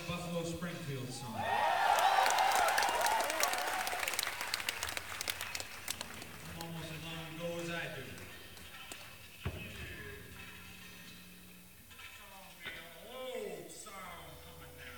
Buffalo Springfield song. Almost as long ago as I do.